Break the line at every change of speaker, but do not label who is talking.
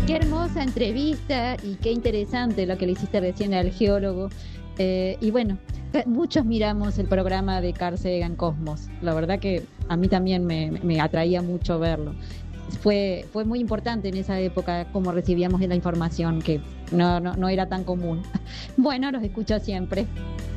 Qué hermosa entrevista y qué interesante lo que le hiciste recién al geólogo. Y bueno, muchos miramos el programa de Carl Sagan Cosmos. La verdad que a mí también me atraía mucho verlo. Fue muy importante en esa época cómo recibíamos la información, que no era tan común. Bueno, los escucho siempre.